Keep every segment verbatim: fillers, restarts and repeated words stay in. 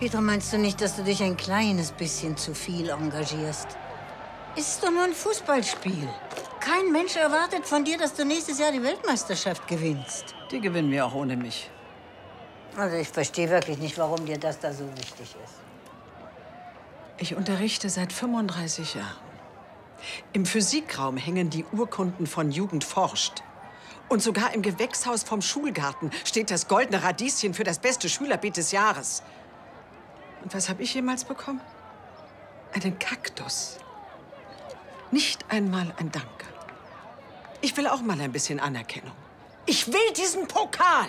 Petra, meinst du nicht, dass du dich ein kleines bisschen zu viel engagierst? Es ist doch nur ein Fußballspiel. Kein Mensch erwartet von dir, dass du nächstes Jahr die Weltmeisterschaft gewinnst. Die gewinnen wir auch ohne mich. Also ich verstehe wirklich nicht, warum dir das da so wichtig ist. Ich unterrichte seit fünfunddreißig Jahren. Im Physikraum hängen die Urkunden von Jugend forscht. Und sogar im Gewächshaus vom Schulgarten steht das goldene Radieschen für das beste Schülerbeet des Jahres. Und was habe ich jemals bekommen? Einen Kaktus. Nicht einmal ein Danke. Ich will auch mal ein bisschen Anerkennung. Ich will diesen Pokal!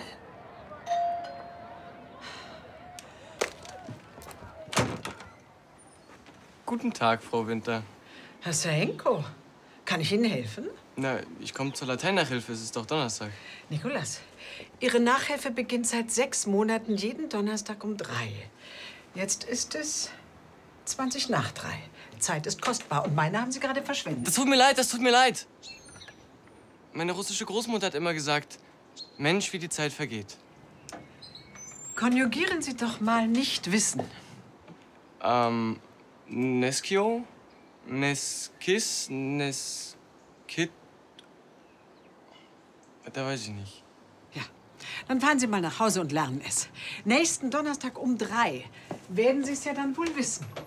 Guten Tag, Frau Winter. Herr Saenko, kann ich Ihnen helfen? Na, ich komme zur Lateinnachhilfe. Es ist doch Donnerstag. Nikolas, Ihre Nachhilfe beginnt seit sechs Monaten jeden Donnerstag um drei. Jetzt ist es zwanzig nach drei. Zeit ist kostbar und meine haben Sie gerade verschwendet. Das tut mir leid, das tut mir leid. Meine russische Großmutter hat immer gesagt, Mensch, wie die Zeit vergeht. Konjugieren Sie doch mal nicht wissen. Ähm, Neskio, Neskis, Neskit. Da weiß ich nicht. Ja, dann fahren Sie mal nach Hause und lernen es. Nächsten Donnerstag um drei werden Sie es ja dann wohl wissen.